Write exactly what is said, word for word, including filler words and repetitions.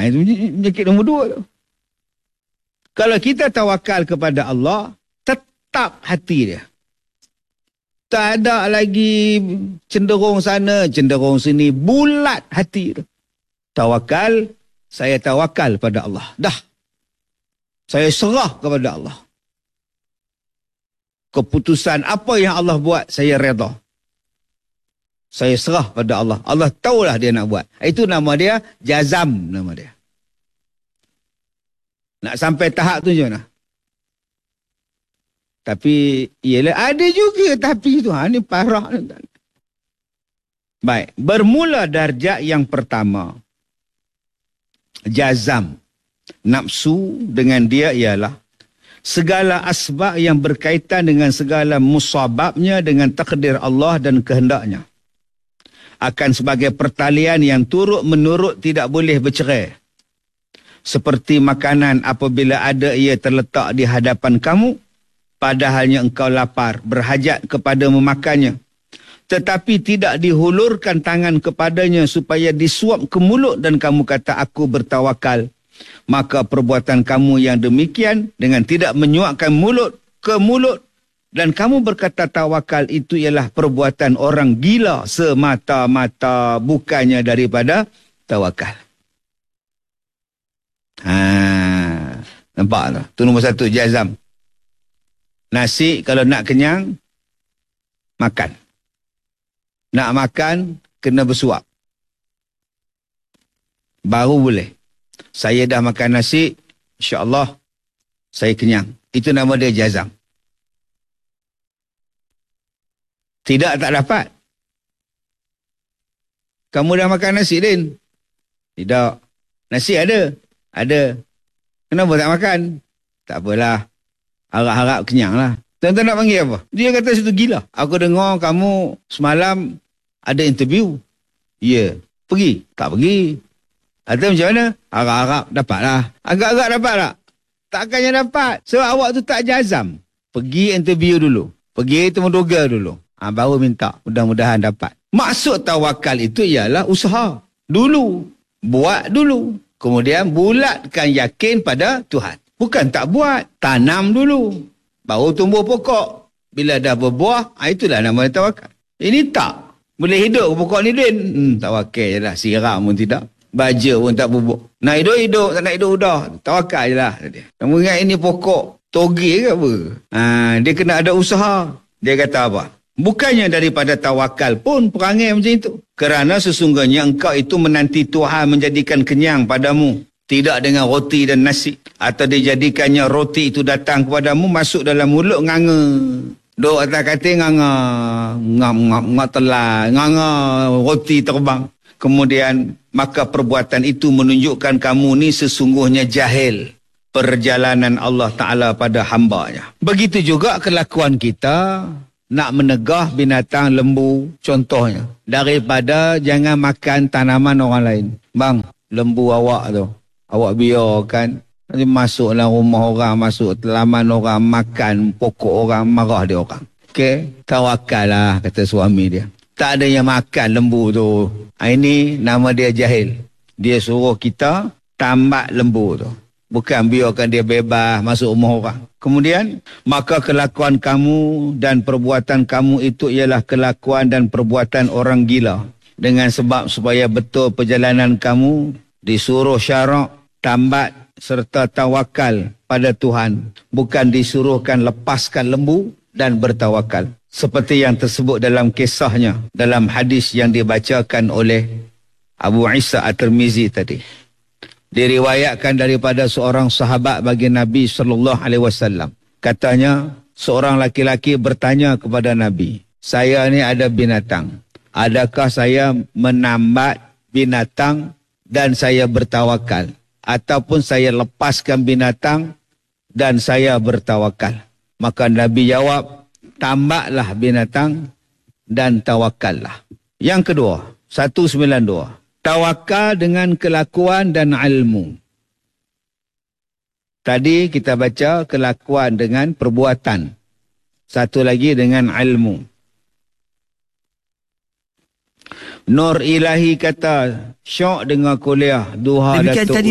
Ha, itu penyakit nombor dua tu. Kalau kita tawakal kepada Allah, tetap hati dia. Tak ada lagi cenderung sana, cenderung sini. Bulat hati tu. Tawakal, saya tawakal pada Allah. Dah. Saya serah kepada Allah. Keputusan apa yang Allah buat, saya redha. Saya serah pada Allah. Allah tahulah dia nak buat. Itu nama dia jazam, nama dia. Nak sampai tahap tu je nak. Tapi, ialah ada juga tapi tu. Ha, ni parah. Baik. Bermula darjat yang pertama. Jazam. Nafsu dengan dia ialah segala asbab yang berkaitan dengan segala musababnya dengan takdir Allah dan kehendaknya. Akan sebagai pertalian yang turut menurut tidak boleh bercerai. Seperti makanan apabila ada ia terletak di hadapan kamu, padahalnya engkau lapar, berhajat kepada memakannya. Tetapi tidak dihulurkan tangan kepadanya supaya disuap ke mulut dan kamu kata aku bertawakal. Maka perbuatan kamu yang demikian dengan tidak menyuapkan mulut ke mulut dan kamu berkata tawakal itu ialah perbuatan orang gila semata-mata, bukannya daripada tawakal. Ha, nampak tak? Tu nombor satu, jazam. Nasi kalau nak kenyang, makan. Nak makan, kena bersuap. Baru boleh. Saya dah makan nasi, insya-Allah saya kenyang. Itu nama dia jazam. Tidak tak dapat. Kamu dah makan nasi, Din? Tidak. Nasi ada? Ada. Kenapa tak makan? Tak apalah. Harap-harap kenyang lah. Tuan-tuan nak panggil apa? Dia kata situ gila. Aku dengar kamu semalam ada interview. Ya. Pergi? Tak pergi. Atau macam mana? Harap-harap dapatlah. Agak-agak dapat tak? Takkannya dapat. Sebab awak tu tak jazam. Pergi interview dulu. Pergi temu doga dulu. Ha, baru minta. Mudah-mudahan dapat. Maksud tawakal itu ialah usaha. Dulu. Buat dulu. Kemudian bulatkan yakin pada Tuhan. Bukan tak buat. Tanam dulu. Baru tumbuh pokok. Bila dah berbuah, itulah nama tawakal. Ini tak. Boleh hidup pokok ni, Din. Hmm, tawakal je lah. Siram pun tidak. Baja pun tak bubuk. Nak hidup-hidup, tak nak hidup udah. Tawakal je lah. Kamu ingat ini pokok toge ke apa? Ha, dia kena ada usaha. Dia kata apa? Bukannya daripada tawakal pun perangai macam itu. Kerana sesungguhnya engkau itu menanti Tuhan menjadikan kenyang padamu. Tidak dengan roti dan nasi. Atau dijadikannya roti itu datang kepadamu, masuk dalam mulut, nganga. Duk atas katil, nganga. Ngap-ngap telan. Nganga roti terbang. Kemudian, maka perbuatan itu menunjukkan kamu ni sesungguhnya jahil perjalanan Allah Ta'ala pada hambanya. Begitu juga kelakuan kita nak menegah binatang lembu contohnya. Daripada jangan makan tanaman orang lain. Bang, lembu awak tu. Awak biarkan. Nanti masuk dalam rumah orang, masuk telaman orang, makan pokok orang, marah dia orang. Okey, tawakal lah, kata suami dia. Tak ada yang makan lembu tu. Ini nama dia jahil. Dia suruh kita tambat lembu tu. Bukan biarkan dia bebas masuk rumah orang. Kemudian, maka kelakuan kamu dan perbuatan kamu itu ialah kelakuan dan perbuatan orang gila. Dengan sebab supaya betul perjalanan kamu, disuruh syarak, tambat serta tawakal pada Tuhan. Bukan disuruhkan lepaskan lembu dan bertawakal. Seperti yang tersebut dalam kisahnya, dalam hadis yang dibacakan oleh Abu Isa At-Tirmizi tadi. Diriwayatkan daripada seorang sahabat bagi Nabi sallallahu alaihi wasallam. Katanya, seorang laki-laki bertanya kepada Nabi, saya ni ada binatang. Adakah saya menambat binatang dan saya bertawakal? Ataupun saya lepaskan binatang dan saya bertawakal? Maka Nabi jawab, tambaklah binatang dan tawakallah. Yang kedua, seratus sembilan puluh dua. Tawakal dengan kelakuan dan ilmu. Tadi kita baca kelakuan dengan perbuatan. Satu lagi dengan ilmu. Nur Ilahi kata, syok dengar kuliah Duha Datuk